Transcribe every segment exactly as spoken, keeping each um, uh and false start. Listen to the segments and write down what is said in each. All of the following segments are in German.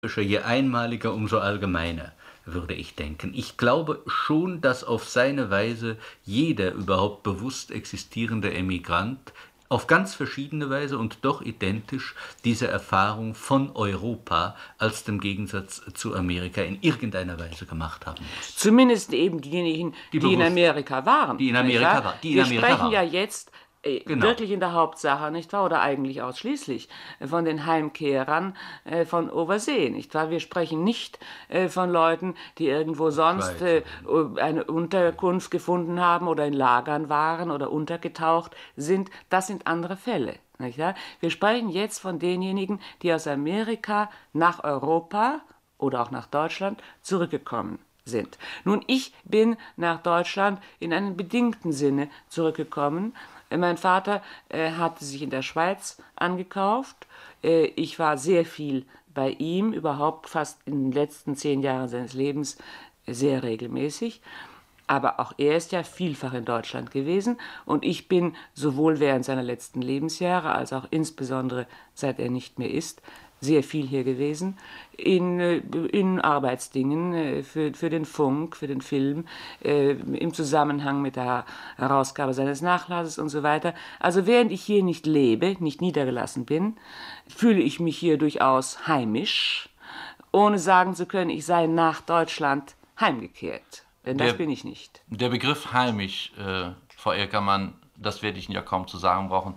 Je einmaliger, umso allgemeiner, würde ich denken. Ich glaube schon, dass auf seine Weise jeder überhaupt bewusst existierende Emigrant auf ganz verschiedene Weise und doch identisch diese Erfahrung von Europa als dem Gegensatz zu Amerika in irgendeiner Weise gemacht haben muss. Zumindest eben diejenigen, die, die in Amerika waren. Die in Amerika waren. Die in Wir Amerika sprechen waren. ja jetzt äh, Genau. wirklich in der Hauptsache, nicht wahr, oder eigentlich ausschließlich äh, von den Heimkehrern äh, von Oversee, nicht wahr? Wir sprechen nicht äh, von Leuten, die irgendwo sonst äh, eine Unterkunft gefunden haben oder in Lagern waren oder untergetaucht sind. Das sind andere Fälle. Nicht wahr? Wir sprechen jetzt von denjenigen, die aus Amerika nach Europa oder auch nach Deutschland zurückgekommen sind. Nun, ich bin nach Deutschland in einem bedingten Sinne zurückgekommen. Mein Vater äh, hatte sich in der Schweiz angekauft. Äh, ich war sehr viel bei ihm, überhaupt fast in den letzten zehn Jahren seines Lebens sehr regelmäßig. Aber auch er ist ja vielfach in Deutschland gewesen und ich bin sowohl während seiner letzten Lebensjahre als auch insbesondere seit er nicht mehr ist, sehr viel hier gewesen, in, in Arbeitsdingen, für, für den Funk, für den Film, äh, im Zusammenhang mit der Herausgabe seines Nachlasses und so weiter. Also während ich hier nicht lebe, nicht niedergelassen bin, fühle ich mich hier durchaus heimisch, ohne sagen zu können, ich sei nach Deutschland heimgekehrt. Denn das Der, bin ich nicht. Der Begriff heimisch, äh, Frau Eckermann, das werde ich Ihnen ja kaum zu sagen brauchen,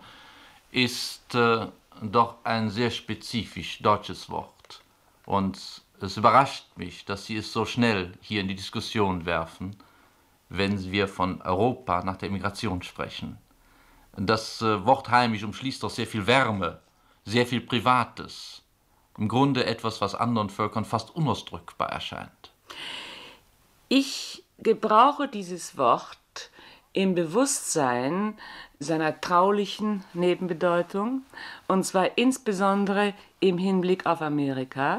ist äh, doch ein sehr spezifisch deutsches Wort. Und es überrascht mich, dass Sie es so schnell hier in die Diskussion werfen, wenn wir von Europa nach der Immigration sprechen. Das äh, Wort heimisch umschließt doch sehr viel Wärme, sehr viel Privates. Im Grunde etwas, was anderen Völkern fast unausdrückbar erscheint. Ich gebrauche dieses Wort im Bewusstsein seiner traulichen Nebenbedeutung, und zwar insbesondere im Hinblick auf Amerika,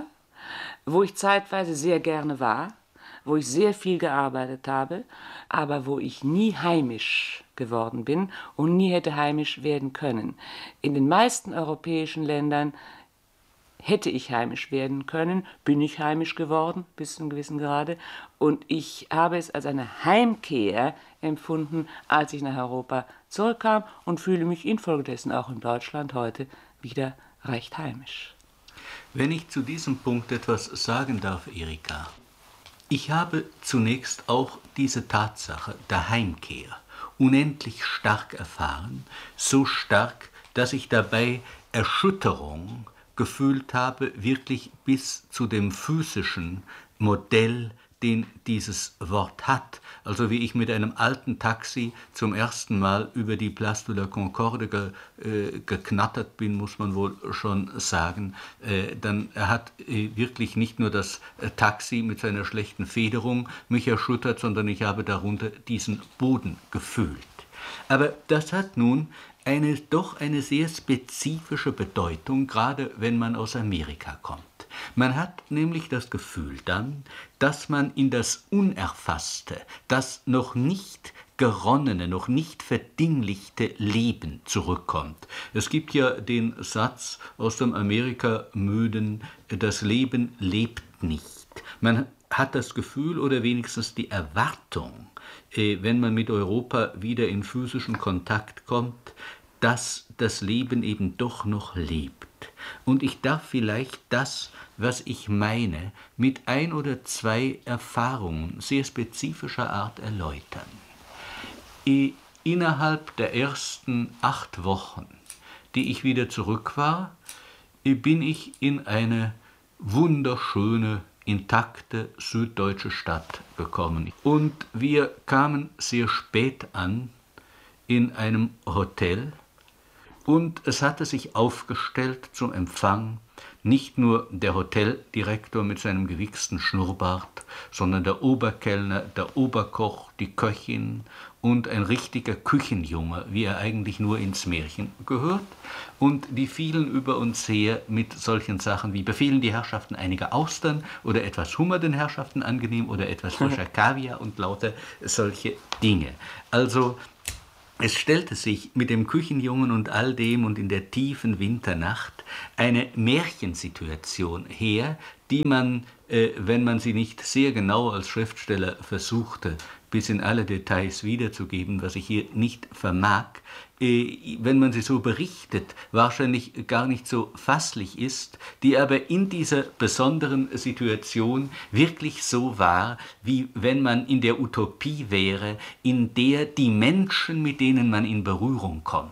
wo ich zeitweise sehr gerne war, wo ich sehr viel gearbeitet habe, aber wo ich nie heimisch geworden bin und nie hätte heimisch werden können. In den meisten europäischen Ländern hätte ich heimisch werden können, bin ich heimisch geworden, bis zu einem gewissen Grade. Und ich habe es als eine Heimkehr empfunden, als ich nach Europa zurückkam und fühle mich infolgedessen auch in Deutschland heute wieder recht heimisch. Wenn ich zu diesem Punkt etwas sagen darf, Erika. Ich habe zunächst auch diese Tatsache der Heimkehr unendlich stark erfahren, so stark, dass ich dabei Erschütterung gefühlt habe, wirklich bis zu dem physischen Modell, den dieses Wort hat. Also wie ich mit einem alten Taxi zum ersten Mal über die Place de la Concorde ge, äh, geknattert bin, muss man wohl schon sagen, äh, dann hat äh, wirklich nicht nur das äh, Taxi mit seiner schlechten Federung mich erschüttert, sondern ich habe darunter diesen Boden gefühlt. Aber das hat nun eine, doch eine sehr spezifische Bedeutung, gerade wenn man aus Amerika kommt. Man hat nämlich das Gefühl dann, dass man in das Unerfasste, das noch nicht geronnene, noch nicht verdinglichte Leben zurückkommt. Es gibt ja den Satz aus dem Amerika-Müden, das Leben lebt nicht. Man hat das Gefühl oder wenigstens die Erwartung, wenn man mit Europa wieder in physischen Kontakt kommt, dass das Leben eben doch noch lebt. Und ich darf vielleicht das, was ich meine, mit ein oder zwei Erfahrungen sehr spezifischer Art erläutern. Innerhalb der ersten acht Wochen, die ich wieder zurück war, bin ich in eine wunderschöne, intakte süddeutsche Stadt gekommen. Und wir kamen sehr spät an in einem Hotel, und es hatte sich aufgestellt zum Empfang nicht nur der Hoteldirektor mit seinem gewichsten Schnurrbart, sondern der Oberkellner, der Oberkoch, die Köchin und ein richtiger Küchenjunge, wie er eigentlich nur ins Märchen gehört. Und die fielen über uns her mit solchen Sachen wie: befehlen die Herrschaften einige Austern oder etwas Hummer den Herrschaften angenehm oder etwas frischer Kaviar und lauter solche Dinge. Also es stellte sich mit dem Küchenjungen und all dem und in der tiefen Winternacht eine Märchensituation her, die man, äh, wenn man sie nicht sehr genau als Schriftsteller versuchte, bis in alle Details wiederzugeben, was ich hier nicht vermag, äh, wenn man sie so berichtet, wahrscheinlich gar nicht so fasslich ist, die aber in dieser besonderen Situation wirklich so war, wie wenn man in der Utopie wäre, in der die Menschen, mit denen man in Berührung kommt,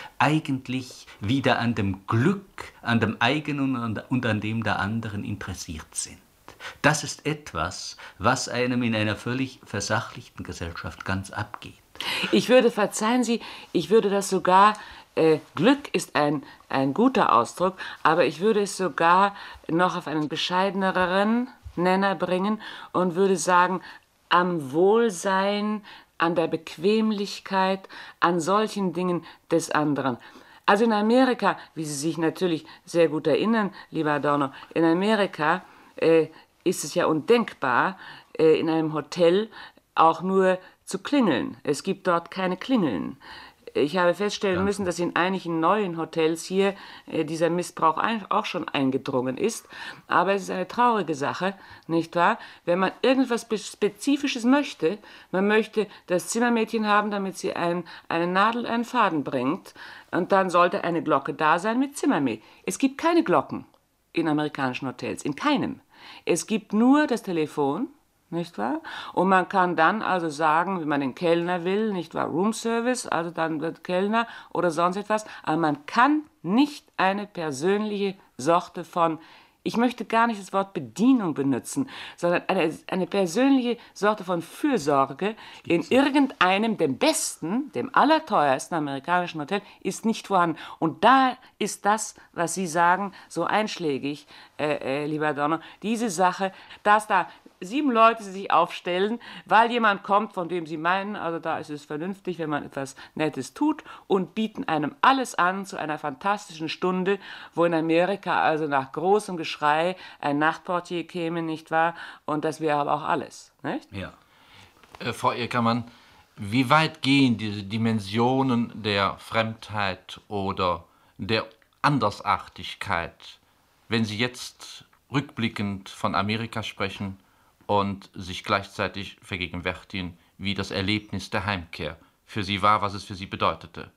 eigentlich wieder an dem Glück, an dem eigenen und an dem der anderen interessiert sind. Das ist etwas, was einem in einer völlig versachlichten Gesellschaft ganz abgeht. Ich würde, verzeihen Sie, ich würde das sogar, äh, Glück ist ein, ein guter Ausdruck, aber ich würde es sogar noch auf einen bescheideneren Nenner bringen und würde sagen, am Wohlsein, an der Bequemlichkeit, an solchen Dingen des anderen. Also in Amerika, wie Sie sich natürlich sehr gut erinnern, lieber Adorno, in Amerika äh, ist es ja undenkbar, äh, in einem Hotel auch nur zu klingeln. Es gibt dort keine Klingeln. Ich habe feststellen müssen, dass in einigen neuen Hotels hier äh, dieser Missbrauch ein, auch schon eingedrungen ist. Aber es ist eine traurige Sache, nicht wahr? Wenn man irgendwas Spezifisches möchte, man möchte das Zimmermädchen haben, damit sie ein, eine Nadel, einen Faden bringt, und dann sollte eine Glocke da sein mit Zimmermädchen. Es gibt keine Glocken in amerikanischen Hotels, in keinem. Es gibt nur das Telefon, nicht wahr? Und man kann dann also sagen, wenn man den Kellner will, nicht wahr, Room Service, also dann wird Kellner oder sonst etwas, aber man kann nicht eine persönliche Sorte von, ich möchte gar nicht das Wort Bedienung benutzen, sondern eine, eine persönliche Sorte von Fürsorge in irgendeinem, dem besten, dem allerteuersten amerikanischen Hotel, ist nicht vorhanden. Und da ist das, was Sie sagen, so einschlägig, äh, äh, lieber Adorno, diese Sache, dass da sieben Leute sich aufstellen, weil jemand kommt, von dem sie meinen, also da ist es vernünftig, wenn man etwas Nettes tut, und bieten einem alles an zu einer fantastischen Stunde, wo in Amerika also nach großem Geschrei ein Nachtportier käme, nicht wahr? Und das wäre aber auch alles, nicht? Ja. Äh, Frau Eckermann, wie weit gehen diese Dimensionen der Fremdheit oder der Andersartigkeit, wenn Sie jetzt rückblickend von Amerika sprechen und sich gleichzeitig vergegenwärtigen, wie das Erlebnis der Heimkehr für Sie war, was es für Sie bedeutete?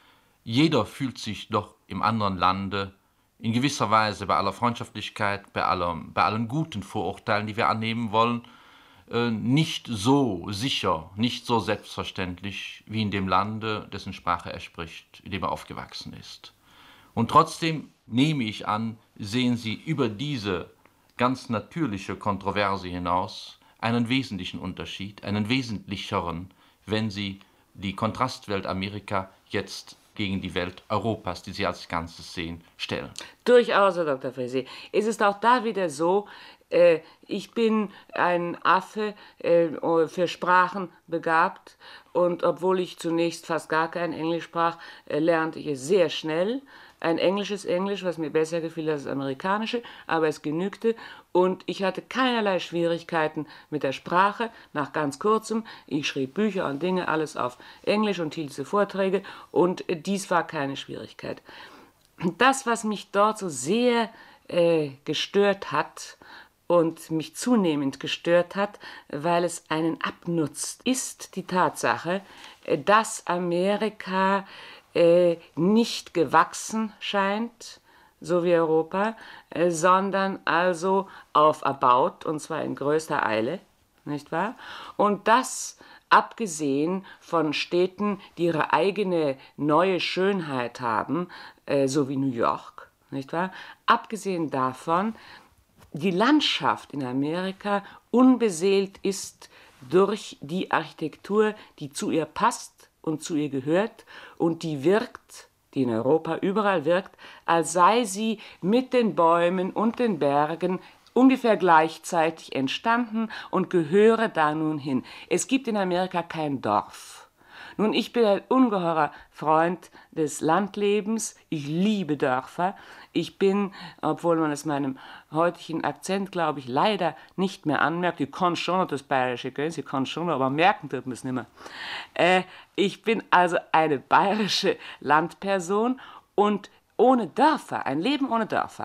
Jeder fühlt sich doch im anderen Lande in gewisser Weise, bei aller Freundschaftlichkeit, bei, allem, bei allen guten Vorurteilen, die wir annehmen wollen, nicht so sicher, nicht so selbstverständlich wie in dem Lande, dessen Sprache er spricht, in dem er aufgewachsen ist. Und trotzdem nehme ich an, sehen Sie über diese ganz natürliche Kontroverse hinaus einen wesentlichen Unterschied, einen wesentlicheren, wenn Sie die Kontrastwelt Amerika jetzt gegen die Welt Europas, die Sie als Ganzes sehen, stellen. Durchaus, Herr Doktor Frisier. Es ist auch da wieder so, äh, ich bin ein Affe, äh, für Sprachen begabt, und obwohl ich zunächst fast gar kein Englisch sprach, äh, lernte ich es sehr schnell. Ein englisches Englisch, was mir besser gefiel als das amerikanische, aber es genügte, und ich hatte keinerlei Schwierigkeiten mit der Sprache. Nach ganz kurzem, ich schrieb Bücher und Dinge, alles auf Englisch und hielt diese Vorträge, und dies war keine Schwierigkeit. Das, was mich dort so sehr äh, gestört hat und mich zunehmend gestört hat, weil es einen abnutzt, ist die Tatsache, dass Amerika Äh, nicht gewachsen scheint, so wie Europa, äh, sondern also auferbaut, und zwar in größter Eile, nicht wahr? Und das abgesehen von Städten, die ihre eigene neue Schönheit haben, äh, so wie New York, nicht wahr? Abgesehen davon, die Landschaft in Amerika unbeseelt ist durch die Architektur, die zu ihr passt und zu ihr gehört, und die wirkt, die in Europa überall wirkt, als sei sie mit den Bäumen und den Bergen ungefähr gleichzeitig entstanden und gehöre da nun hin. Es gibt in Amerika kein Dorf. Nun, ich bin ein ungeheurer Freund des Landlebens. Ich liebe Dörfer. Ich bin, obwohl man es meinem heutigen Akzent, glaube ich, leider nicht mehr anmerkt, ich kann schon noch das Bayerische, gell? Sie kann schon noch, aber merken tut man es nicht mehr. Äh, ich bin also eine bayerische Landperson, und ohne Dörfer, ein Leben ohne Dörfer,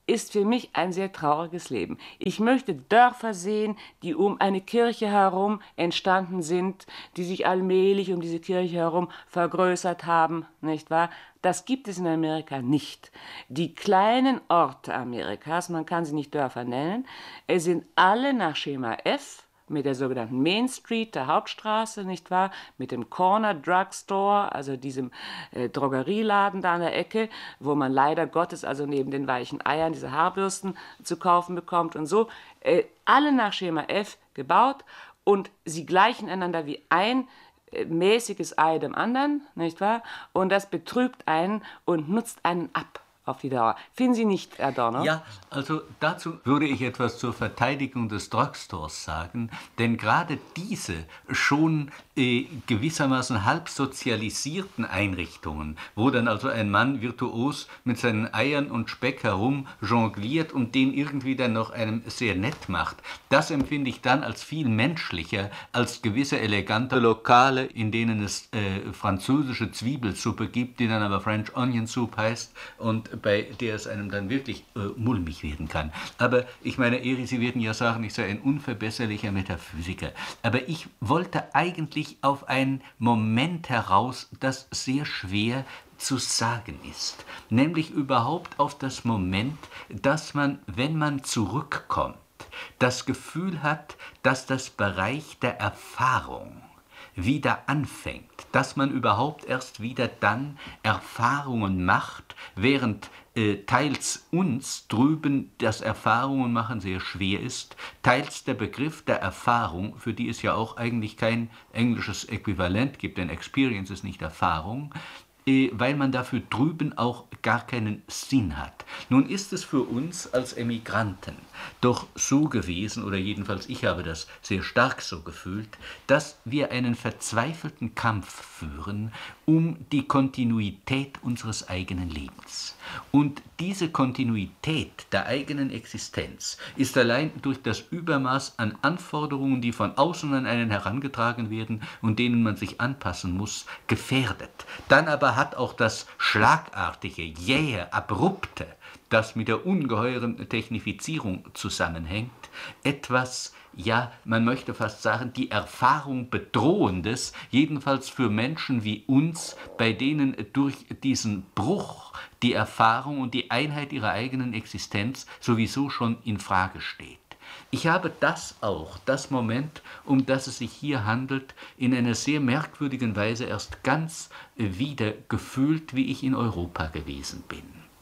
ist für mich ein sehr trauriges Leben. Ich möchte Dörfer sehen, die um eine Kirche herum entstanden sind, die sich allmählich um diese Kirche herum vergrößert haben, nicht wahr? Das gibt es in Amerika nicht. Die kleinen Orte Amerikas, man kann sie nicht Dörfer nennen, sind alle nach Schema F, mit der sogenannten Main Street, der Hauptstraße, nicht wahr? Mit dem Corner Drugstore, also diesem äh, Drogerieladen da an der Ecke, wo man leider Gottes also neben den weichen Eiern diese Haarbürsten zu kaufen bekommt und so. Äh, alle nach Schema F gebaut und sie gleichen einander wie ein äh, mäßiges Ei dem anderen, nicht wahr? Und das betrügt einen und nutzt einen ab auf die Dauer. Finden Sie nicht, Herr Donner? Ja, also dazu würde ich etwas zur Verteidigung des Drugstores sagen, denn gerade diese schon äh, gewissermaßen halb sozialisierten Einrichtungen, wo dann also ein Mann virtuos mit seinen Eiern und Speck herum jongliert und den irgendwie dann noch einem sehr nett macht, das empfinde ich dann als viel menschlicher als gewisse elegante Lokale, in denen es äh, französische Zwiebelsuppe gibt, die dann aber French Onion Soup heißt und bei der es einem dann wirklich äh, mulmig werden kann. Aber ich meine, Eri, Sie werden ja sagen, ich sei ein unverbesserlicher Metaphysiker. Aber ich wollte eigentlich auf einen Moment heraus, das sehr schwer zu sagen ist. Nämlich überhaupt auf das Moment, dass man, wenn man zurückkommt, das Gefühl hat, dass das Bereich der Erfahrung wieder anfängt, dass man überhaupt erst wieder dann Erfahrungen macht, während äh, teils uns drüben das Erfahrungen machen sehr schwer ist, teils der Begriff der Erfahrung, für die es ja auch eigentlich kein englisches Äquivalent gibt, denn Experience ist nicht Erfahrung, äh, weil man dafür drüben auch gar keinen Sinn hat. Nun ist es für uns als Emigranten doch so gewesen, oder jedenfalls ich habe das sehr stark so gefühlt, dass wir einen verzweifelten Kampf führen um die Kontinuität unseres eigenen Lebens. Und diese Kontinuität der eigenen Existenz ist allein durch das Übermaß an Anforderungen, die von außen an einen herangetragen werden und denen man sich anpassen muss, gefährdet. Dann aber hat auch das schlagartige, jähe, abrupte, das mit der ungeheuren Technifizierung zusammenhängt, etwas, ja, man möchte fast sagen, die Erfahrung Bedrohendes, jedenfalls für Menschen wie uns, bei denen durch diesen Bruch die Erfahrung und die Einheit ihrer eigenen Existenz sowieso schon in Frage steht. Ich habe das auch, das Moment, um das es sich hier handelt, in einer sehr merkwürdigen Weise erst ganz wieder gefühlt, wie ich in Europa gewesen bin.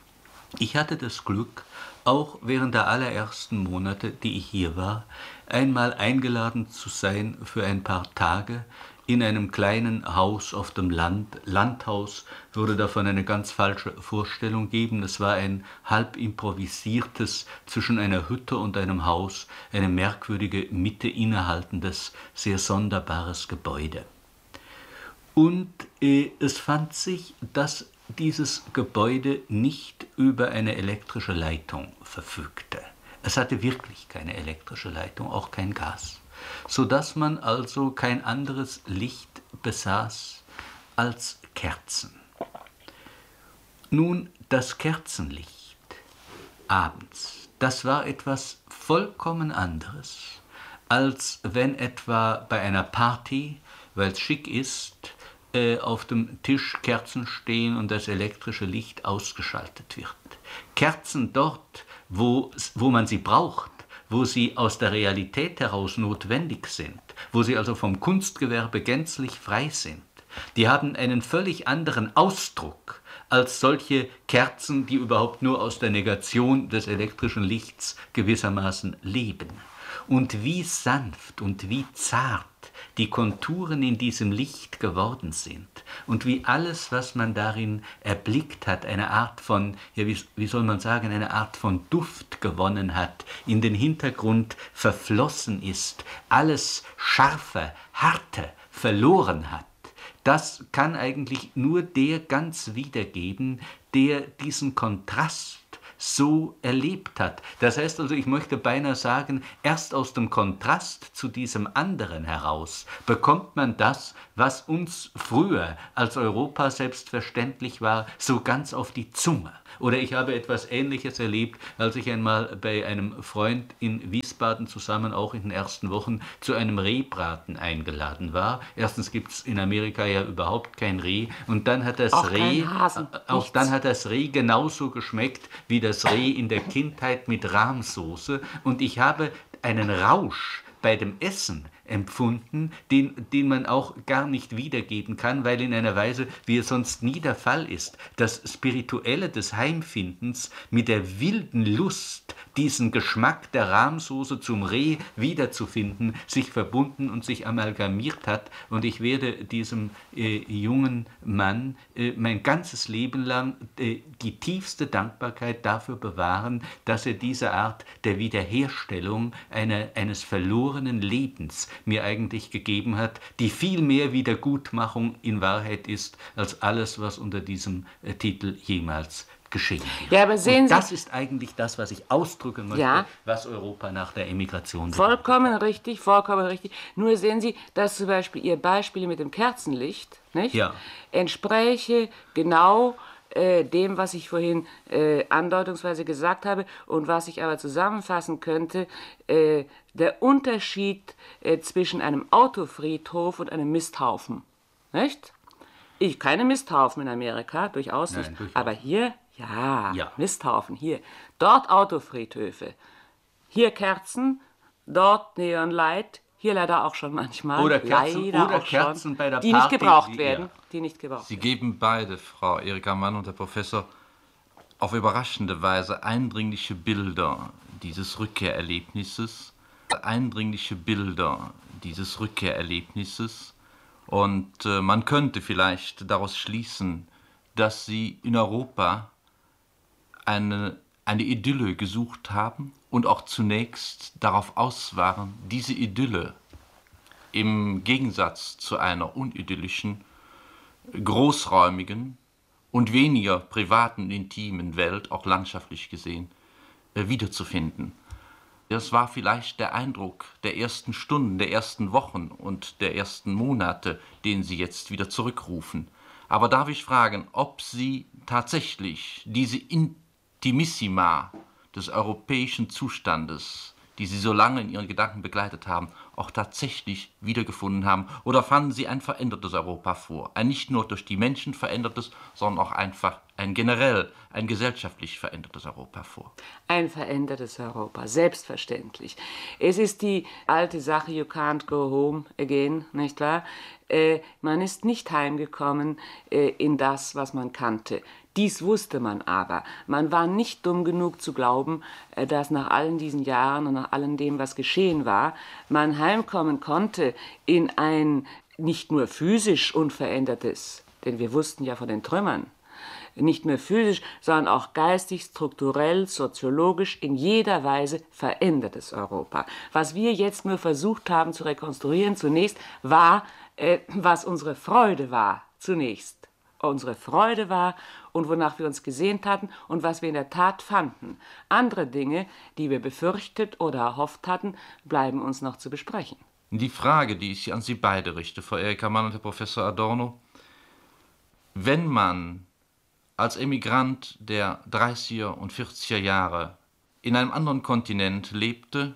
Ich hatte das Glück, auch während der allerersten Monate, die ich hier war, einmal eingeladen zu sein für ein paar Tage in einem kleinen Haus auf dem Land. Landhaus würde davon eine ganz falsche Vorstellung geben. Es war ein halb improvisiertes, zwischen einer Hütte und einem Haus, eine merkwürdige Mitte innehaltendes, sehr sonderbares Gebäude. Und äh, es fand sich, dass dieses Gebäude nicht über eine elektrische Leitung verfügte. Es hatte wirklich keine elektrische Leitung, auch kein Gas, sodass man also kein anderes Licht besaß als Kerzen. Nun, das Kerzenlicht abends, das war etwas vollkommen anderes, als wenn etwa bei einer Party, weil es schick ist, auf dem Tisch Kerzen stehen und das elektrische Licht ausgeschaltet wird. Kerzen dort, wo, wo man sie braucht, wo sie aus der Realität heraus notwendig sind, wo sie also vom Kunstgewerbe gänzlich frei sind, die haben einen völlig anderen Ausdruck als solche Kerzen, die überhaupt nur aus der Negation des elektrischen Lichts gewissermaßen leben. Und wie sanft und wie zart die Konturen in diesem Licht geworden sind und wie alles, was man darin erblickt hat, eine Art von, ja, wie, wie soll man sagen, eine Art von Duft gewonnen hat, in den Hintergrund verflossen ist, alles Scharfe, Harte verloren hat. Das kann eigentlich nur der ganz wiedergeben, der diesen Kontrast so erlebt hat. Das heißt also, ich möchte beinahe sagen, erst aus dem Kontrast zu diesem anderen heraus bekommt man das, was uns früher als Europa selbstverständlich war, so ganz auf die Zunge. Oder ich habe etwas Ähnliches erlebt, als ich einmal bei einem Freund in Wiesbaden zusammen auch in den ersten Wochen zu einem Rehbraten eingeladen war. Erstens gibt es in Amerika ja überhaupt kein Reh und dann hat das Auch Reh, kein Hasen, äh, auch nichts. dann hat das Reh genauso geschmeckt wie das Reh in der Kindheit mit Rahmsoße und ich habe einen Rausch bei dem Essen empfunden, den, den man auch gar nicht wiedergeben kann, weil in einer Weise, wie es sonst nie der Fall ist, das Spirituelle des Heimfindens mit der wilden Lust, diesen Geschmack der Rahmsoße zum Reh wiederzufinden, sich verbunden und sich amalgamiert hat. Und ich werde diesem äh, jungen Mann äh, mein ganzes Leben lang äh, die tiefste Dankbarkeit dafür bewahren, dass er diese Art der Wiederherstellung einer, eines verlorenen Lebens mir eigentlich gegeben hat, die viel mehr Wiedergutmachung in Wahrheit ist, als alles, was unter diesem äh, Titel jemals geschehen ist. Ja, aber sehen Und Sie, das ist eigentlich das, was ich ausdrücken möchte, Ja. was Europa nach der Emigration vollkommen richtig, vollkommen richtig. Nur sehen Sie, dass zum Beispiel Ihr Beispiel mit dem Kerzenlicht, nicht? Ja. Entspräche genau äh, dem, was ich vorhin äh, andeutungsweise gesagt habe und was ich aber zusammenfassen könnte, äh, der Unterschied äh, zwischen einem Autofriedhof und einem Misthaufen, nicht? Ich keine Misthaufen in Amerika, durchaus Nein, nicht, durchaus. aber hier, ja, Ja. Misthaufen, hier. Dort Autofriedhöfe, hier Kerzen, dort Neonlight, hier leider auch schon manchmal, Oder Kerzen- leider oder auch Kerzen schon, bei der die Party, nicht gebraucht die- werden, ja. die nicht gebraucht Sie werden. geben beide, Frau Erika Mann und Herr Professor, auf überraschende Weise eindringliche Bilder dieses Rückkehrerlebnisses, eindringliche Bilder dieses Rückkehrerlebnisses. Und äh, man könnte vielleicht daraus schließen, dass Sie in Europa eine, eine Idylle gesucht haben und auch zunächst darauf aus waren, diese Idylle im Gegensatz zu einer unidyllischen, großräumigen und weniger privaten und intimen Welt, auch landschaftlich gesehen, äh, wiederzufinden. Das war vielleicht der Eindruck der ersten Stunden, der ersten Wochen und der ersten Monate, den Sie jetzt wieder zurückrufen. Aber darf ich fragen, ob Sie tatsächlich diese Intimissima des europäischen Zustandes, die Sie so lange in Ihren Gedanken begleitet haben, auch tatsächlich wiedergefunden haben? Oder fanden Sie ein verändertes Europa vor? Ein nicht nur durch die Menschen verändertes, sondern auch einfach ein generell, ein gesellschaftlich verändertes Europa vor? Ein verändertes Europa, selbstverständlich. Es ist die alte Sache, you can't go home again, nicht wahr? Äh, man ist nicht heimgekommen äh, in das, was man kannte. Dies wusste man aber. Man war nicht dumm genug zu glauben, äh, dass nach allen diesen Jahren und nach allem dem, was geschehen war, man heimkommen konnte in ein nicht nur physisch unverändertes, denn wir wussten ja von den Trümmern, nicht nur physisch, sondern auch geistig, strukturell, soziologisch, in jeder Weise verändertes Europa. Was wir jetzt nur versucht haben zu rekonstruieren zunächst, war, äh, was unsere Freude war zunächst. Unsere Freude war und wonach wir uns gesehnt hatten und was wir in der Tat fanden. Andere Dinge, die wir befürchtet oder erhofft hatten, bleiben uns noch zu besprechen. Die Frage, die ich an Sie beide richte, Frau Erika Mann und Herr Professor Adorno: Wenn man als Emigrant der dreißiger und vierziger Jahre in einem anderen Kontinent lebte,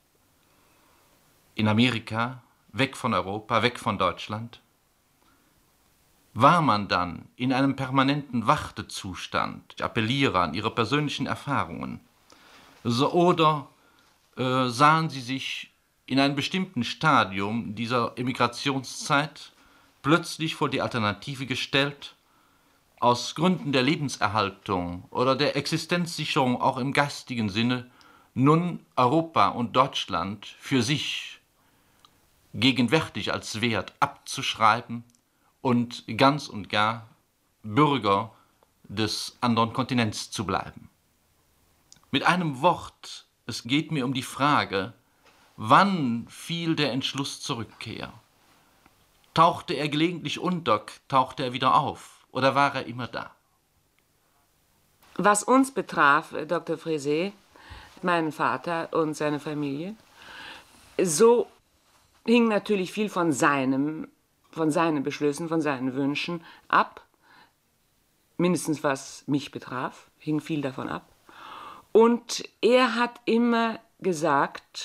in Amerika, weg von Europa, weg von Deutschland, war man dann in einem permanenten Wartezustand? Ich appelliere an Ihre persönlichen Erfahrungen. So, oder äh, sahen Sie sich in einem bestimmten Stadium dieser Emigrationszeit plötzlich vor die Alternative gestellt, aus Gründen der Lebenserhaltung oder der Existenzsicherung auch im geistigen Sinne nun Europa und Deutschland für sich gegenwärtig als Wert abzuschreiben und ganz und gar Bürger des anderen Kontinents zu bleiben? Mit einem Wort, es geht mir um die Frage, wann fiel der Entschluss zur Rückkehr? Tauchte er gelegentlich unter, tauchte er wieder auf oder war er immer da? Was uns betraf, Doktor Frézé, meinen Vater und seine Familie, so hing natürlich viel von seinem, von seinen Beschlüssen, von seinen Wünschen ab, mindestens was mich betraf. hing viel davon ab. Und er hat immer gesagt,